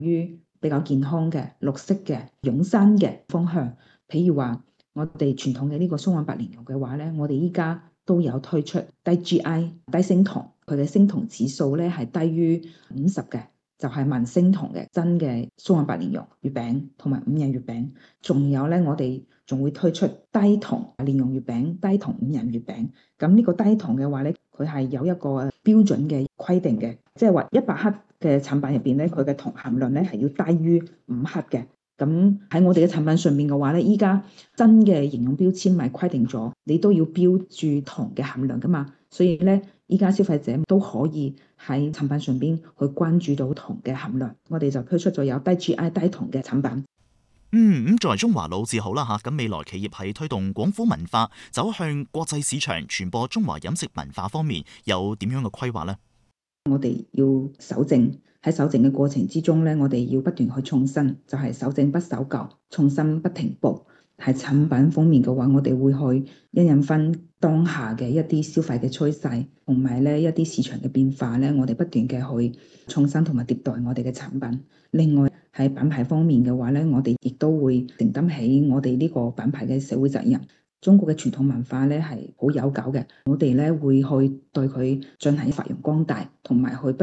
於比較健康嘅、綠色嘅、養生嘅方向。譬如話，我哋傳統嘅呢個松韻白蓮蓉嘅話咧，我哋依家都有推出低 GI、低升糖，佢嘅升糖指數咧係低於50嘅，就係文升糖嘅真嘅松韻白蓮蓉月餅同埋5仁月餅。仲有咧，我哋仲會推出低糖蓮蓉月餅、低糖5仁月餅。咁呢個低糖嘅話咧，佢係有一個標準嘅規定嘅，即係話100克嘅產品入邊咧，佢嘅糖含量咧係要低於5克嘅。咁喺我哋嘅產品上面嘅話咧，依家真嘅營養標籤咪規定咗，你都要標注糖嘅含量噶嘛。所以咧，依家消費者都可以喺產品上邊去關注到糖嘅含量。我哋就推出咗有低 GI 低糖嘅產品。 咁作為中華老字號啦嚇，咁未來企業喺推動廣府文化走向國際市場、傳播中華飲食文化方面，有點樣嘅規劃呢？ 我哋要守正，喺守正嘅過程之中咧，我哋要不斷去創新，就係守正不守舊，創新不停步。喺產品方面嘅話，我哋會去因應翻當下嘅一啲消費嘅趨勢，同埋咧一啲市場嘅變化咧，我哋不斷嘅去創新同埋迭代我哋嘅產品。另外喺品牌方面嘅話咧，我哋亦都會承擔起我哋呢個品牌嘅社會責任。中國嘅傳統文化咧係好悠久嘅，我哋咧會去對佢進行發揚光大，同埋去不